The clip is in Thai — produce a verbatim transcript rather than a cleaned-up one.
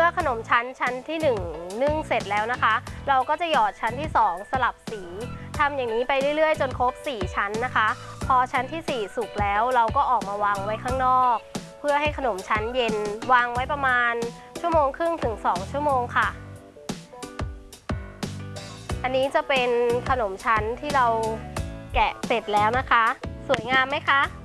มื่อขนมชั้นชั้นที่หนึ่งนึ่งเสร็จแล้วนะคะเราก็จะหยอดชั้นที่สองสลับสีทำอย่างนี้ไปเรื่อยๆจนครบสี่ชั้นนะคะพอชั้นที่สี่สุกแล้วเราก็ออกมาวางไว้ข้างนอกเพื่อให้ขนมชั้นเย็นวางไว้ประมาณชั่วโมงครึ่งถึงสองชั่วโมงค่ะอันนี้จะเป็นขนมชั้นที่เราแกะเสร็จแล้วนะคะสวยงามไหมคะ